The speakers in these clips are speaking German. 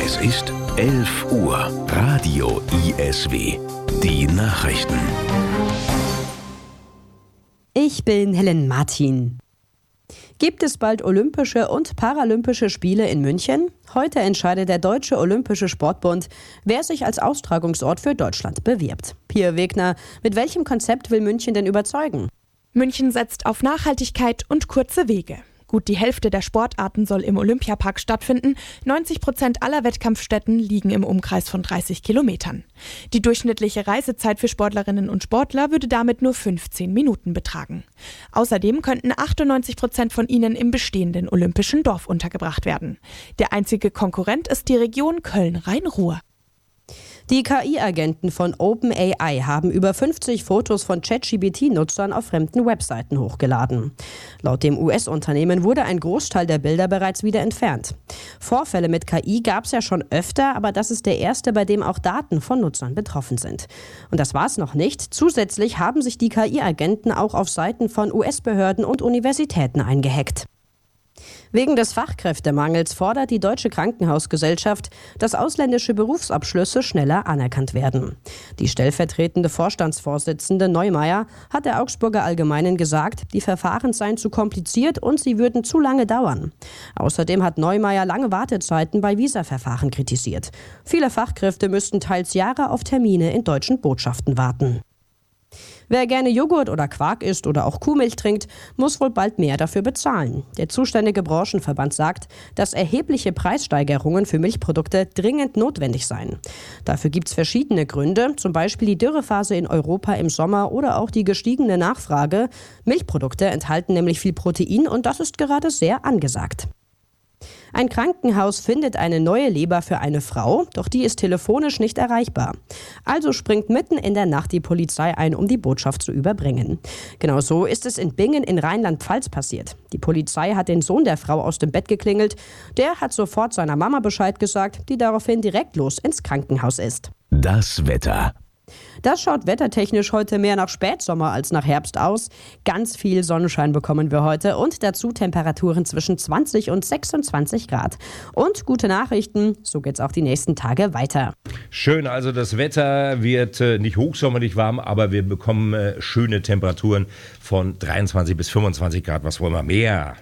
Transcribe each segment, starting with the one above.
Es ist 11 Uhr. Radio ISW. Die Nachrichten. Ich bin Helen Martin. Gibt es bald Olympische und Paralympische Spiele in München? Heute entscheidet der Deutsche Olympische Sportbund, wer sich als Austragungsort für Deutschland bewirbt. Pia Wegner, mit welchem Konzept will München denn überzeugen? München setzt auf Nachhaltigkeit und kurze Wege. Gut die Hälfte der Sportarten soll im Olympiapark stattfinden. 90% aller Wettkampfstätten liegen im Umkreis von 30 Kilometern. Die durchschnittliche Reisezeit für Sportlerinnen und Sportler würde damit nur 15 Minuten betragen. Außerdem könnten 98% von ihnen im bestehenden olympischen Dorf untergebracht werden. Der einzige Konkurrent ist die Region Köln-Rhein-Ruhr. Die KI-Agenten von OpenAI haben über 50 Fotos von ChatGPT-Nutzern auf fremden Webseiten hochgeladen. Laut dem US-Unternehmen wurde ein Großteil der Bilder bereits wieder entfernt. Vorfälle mit KI gab es ja schon öfter, aber das ist der erste, bei dem auch Daten von Nutzern betroffen sind. Und das war es noch nicht. Zusätzlich haben sich die KI-Agenten auch auf Seiten von US-Behörden und Universitäten eingehackt. Wegen des Fachkräftemangels fordert die Deutsche Krankenhausgesellschaft, dass ausländische Berufsabschlüsse schneller anerkannt werden. Die stellvertretende Vorstandsvorsitzende Neumeier hat der Augsburger Allgemeinen gesagt, die Verfahren seien zu kompliziert und sie würden zu lange dauern. Außerdem hat Neumeier lange Wartezeiten bei Visaverfahren kritisiert. Viele Fachkräfte müssten teils Jahre auf Termine in deutschen Botschaften warten. Wer gerne Joghurt oder Quark isst oder auch Kuhmilch trinkt, muss wohl bald mehr dafür bezahlen. Der zuständige Branchenverband sagt, dass erhebliche Preissteigerungen für Milchprodukte dringend notwendig seien. Dafür gibt es verschiedene Gründe, zum Beispiel die Dürrephase in Europa im Sommer oder auch die gestiegene Nachfrage. Milchprodukte enthalten nämlich viel Protein und das ist gerade sehr angesagt. Ein Krankenhaus findet eine neue Leber für eine Frau, doch die ist telefonisch nicht erreichbar. Also springt mitten in der Nacht die Polizei ein, um die Botschaft zu überbringen. Genau so ist es in Bingen in Rheinland-Pfalz passiert. Die Polizei hat den Sohn der Frau aus dem Bett geklingelt. Der hat sofort seiner Mama Bescheid gesagt, die daraufhin direkt los ins Krankenhaus ist. Das Wetter. Das schaut wettertechnisch heute mehr nach Spätsommer als nach Herbst aus. Ganz viel Sonnenschein bekommen wir heute und dazu Temperaturen zwischen 20 und 26 Grad. Und gute Nachrichten, so geht's auch die nächsten Tage weiter. Schön, also das Wetter wird nicht hochsommerlich warm, aber wir bekommen schöne Temperaturen von 23 bis 25 Grad. Was wollen wir mehr?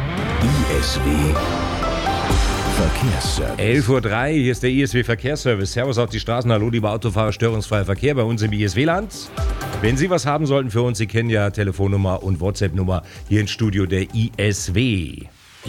ISW Verkehrsservice. 11:03 Uhr, hier ist der ISW Verkehrsservice. Servus auf die Straßen, hallo liebe Autofahrer, störungsfreier Verkehr bei uns im ISW-Land. Wenn Sie was haben sollten für uns, Sie kennen ja Telefonnummer und WhatsApp-Nummer hier im Studio der ISW.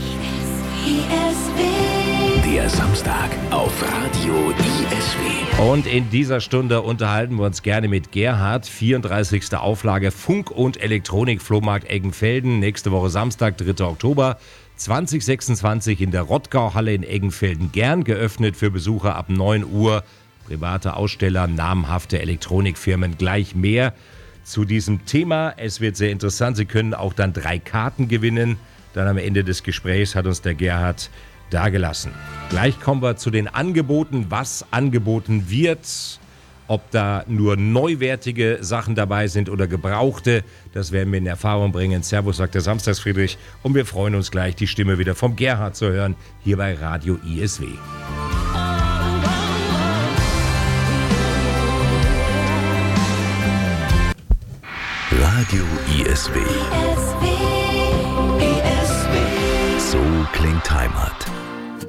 Der Samstag auf Radio ISW. Und in dieser Stunde unterhalten wir uns gerne mit Gerhard, 34. Auflage Funk- und Elektronik-Flohmarkt Eggenfelden. Nächste Woche Samstag, 3. Oktober. 2026 in der Rottgau-Halle in Eggenfelden, gern geöffnet für Besucher ab 9 Uhr. Private Aussteller, namhafte Elektronikfirmen, gleich mehr zu diesem Thema. Es wird sehr interessant. Sie können auch dann 3 Karten gewinnen. Dann am Ende des Gesprächs hat uns der Gerhard dagelassen. Gleich kommen wir zu den Angeboten, was angeboten wird. Ob da nur neuwertige Sachen dabei sind oder gebrauchte, das werden wir in Erfahrung bringen. Servus, sagt der Samstagsfriedrich. Und wir freuen uns gleich, die Stimme wieder vom Gerhard zu hören, hier bei Radio ISW. Radio ISW. So klingt Heimat.